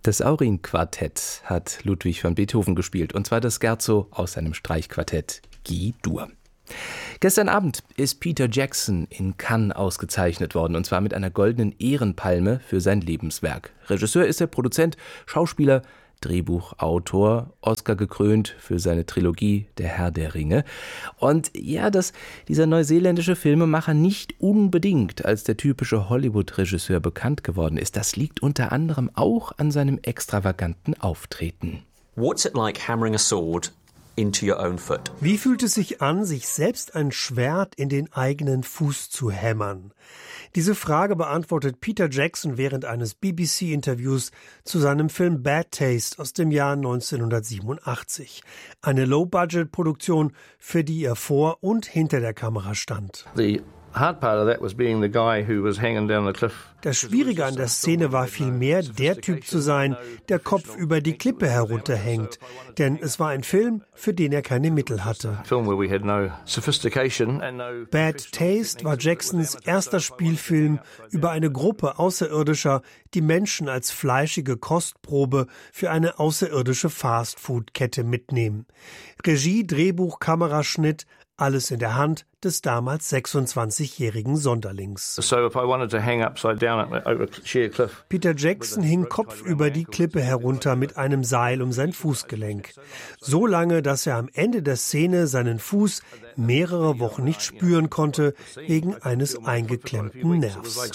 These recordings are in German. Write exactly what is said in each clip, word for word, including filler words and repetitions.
Das Aurin-Quartett hat Ludwig van Beethoven gespielt, und zwar das Scherzo aus seinem Streichquartett G-Dur. Gestern Abend ist Peter Jackson in Cannes ausgezeichnet worden, und zwar mit einer goldenen Ehrenpalme für sein Lebenswerk. Regisseur ist er, Produzent, Schauspieler, Drehbuchautor, Oscar gekrönt für seine Trilogie Der Herr der Ringe. Und ja, dass dieser neuseeländische Filmemacher nicht unbedingt als der typische Hollywood-Regisseur bekannt geworden ist, das liegt unter anderem auch an seinem extravaganten Auftreten. What's it like hammering a sword into your own foot? Wie fühlt es sich an, sich selbst ein Schwert in den eigenen Fuß zu hämmern? Diese Frage beantwortet Peter Jackson während eines B B C-Interviews zu seinem Film Bad Taste aus dem Jahr neunzehnhundertsiebenundachtzig. Eine Low-Budget-Produktion, für die er vor und hinter der Kamera stand. The hard part of that was being the guy who was hanging down the cliff. Das Schwierige an der Szene war vielmehr, der Typ zu sein, der Kopf über die Klippe herunterhängt. Denn es war ein Film, für den er keine Mittel hatte. Bad Taste war Jacksons erster Spielfilm über eine Gruppe Außerirdischer, die Menschen als fleischige Kostprobe für eine außerirdische Fastfood-Kette mitnehmen. Regie, Drehbuch, Kameraschnitt, alles in der Hand des damals sechsundzwanzigjährigen Sonderlings. Peter Jackson hing kopfüber die Klippe herunter mit einem Seil um sein Fußgelenk. So lange, dass er am Ende der Szene seinen Fuß mehrere Wochen nicht spüren konnte, wegen eines eingeklemmten Nervs.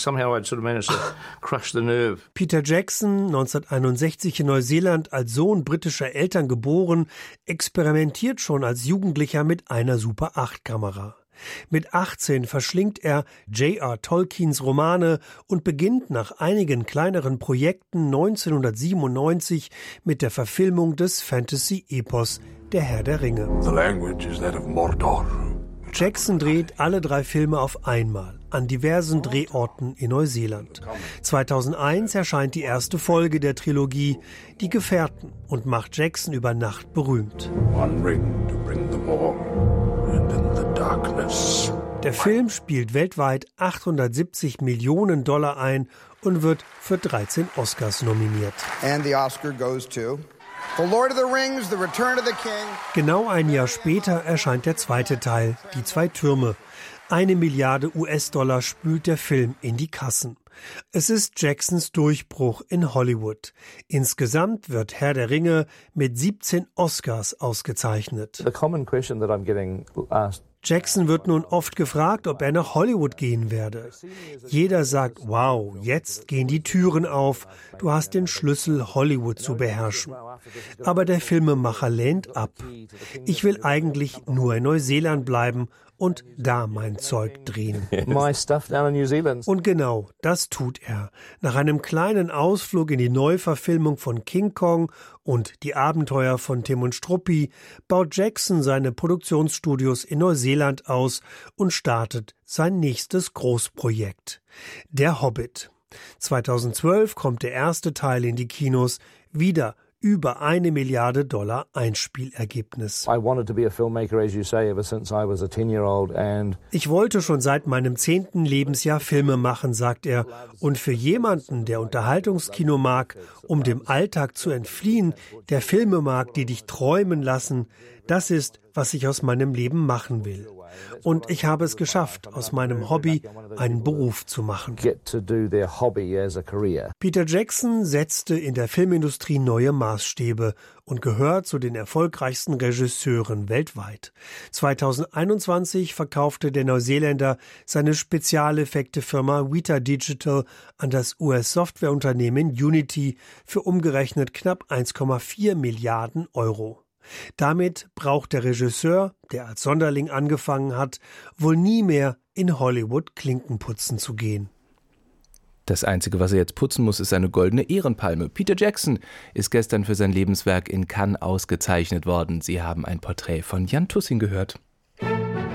Peter Jackson, neunzehnhunderteinundsechzig in Neuseeland als Sohn britischer Eltern geboren, experimentiert schon als Jugendlicher mit einer Super acht Kamera. Mit achtzehn verschlingt er J R Tolkiens Romane und beginnt nach einigen kleineren Projekten neunzehnhundertsiebenundneunzig mit der Verfilmung des Fantasy-Epos Der Herr der Ringe. The language is that of Mordor. Jackson dreht alle drei Filme auf einmal an diversen Drehorten in Neuseeland. zweitausendeins erscheint die erste Folge der Trilogie, Die Gefährten, und macht Jackson über Nacht berühmt. One ring to bring them all, and in the darkness. Der Film spielt weltweit achthundertsiebzig Millionen Dollar ein und wird für dreizehn Oscars nominiert. And the Oscar goes to The Lord of the Rings, The Return of the King. Genau ein Jahr später erscheint der zweite Teil, Die zwei Türme. Eine Milliarde U S-Dollar spült der Film in die Kassen. Es ist Jacksons Durchbruch in Hollywood. Insgesamt wird Herr der Ringe mit siebzehn Oscars ausgezeichnet. The common question that I'm getting asked. Jackson wird nun oft gefragt, ob er nach Hollywood gehen werde. Jeder sagt, wow, jetzt gehen die Türen auf, du hast den Schlüssel, Hollywood zu beherrschen. Aber der Filmemacher lehnt ab. Ich will eigentlich nur in Neuseeland bleiben und da mein Zeug drehen. My stuff down in New Zealand. Und genau, das tut er. Nach einem kleinen Ausflug in die Neuverfilmung von King Kong und die Abenteuer von Tim und Struppi baut Jackson seine Produktionsstudios in Neuseeland aus und startet sein nächstes Großprojekt. Der Hobbit. zweitausendzwölf kommt der erste Teil in die Kinos, wieder über eine Milliarde Dollar Einspielergebnis. I wanted to be a filmmaker, as you say, ever since I was a ten-year-old, and Ich wollte schon seit meinem zehnten Lebensjahr Filme machen, sagt er. Und für jemanden, der Unterhaltungskino mag, um dem Alltag zu entfliehen, der Filme mag, die dich träumen lassen, das ist, was ich aus meinem Leben machen will. Und ich habe es geschafft, aus meinem Hobby einen Beruf zu machen. get to do their hobby as a career. Peter Jackson setzte in der Filmindustrie neue Maßstäbe und gehört zu den erfolgreichsten Regisseuren weltweit. zweitausendeinundzwanzig verkaufte der Neuseeländer seine Spezialeffekte-Firma Weta Digital an das U S-Softwareunternehmen Unity für umgerechnet knapp eins Komma vier Milliarden Euro. Damit braucht der Regisseur, der als Sonderling angefangen hat, wohl nie mehr in Hollywood Klinkenputzen zu gehen. Das Einzige, was er jetzt putzen muss, ist eine goldene Ehrenpalme. Peter Jackson ist gestern für sein Lebenswerk in Cannes ausgezeichnet worden. Sie haben ein Porträt von Jan Tussing gehört.